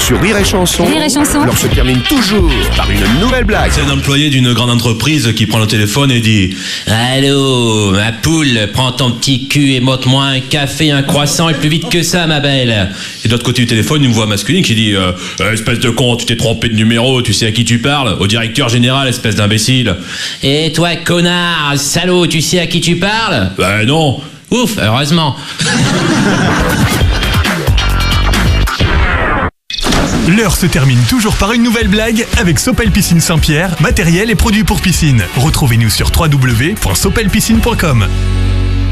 Sur Rire et Chanson, Rire et Chanson. l'heure se termine toujours par une nouvelle blague. C'est un employé d'une grande entreprise qui prend le téléphone et dit « Allô, ma poule, prends ton petit cul et monte-moi un café, un croissant et plus vite que ça, ma belle !» Et de l'autre côté du téléphone, une voix masculine qui dit « Espèce de con, tu t'es trompé de numéro, tu sais à qui tu parles ? Au directeur général, espèce d'imbécile !»« Et toi, connard, salaud, tu sais à qui tu parles ? » « Ben non !»« Ouf, heureusement !» L'heure se termine toujours par une nouvelle blague avec Sopel Piscine Saint-Pierre, matériel et produits pour piscine. Retrouvez-nous sur www.sopelpiscine.com.